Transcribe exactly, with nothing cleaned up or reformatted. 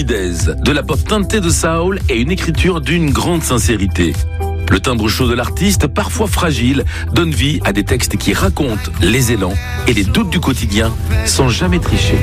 de la pop teintée de soul et une écriture d'une grande sincérité. Le timbre chaud de l'artiste, parfois fragile, donne vie à des textes qui racontent les élans et les doutes du quotidien sans jamais tricher.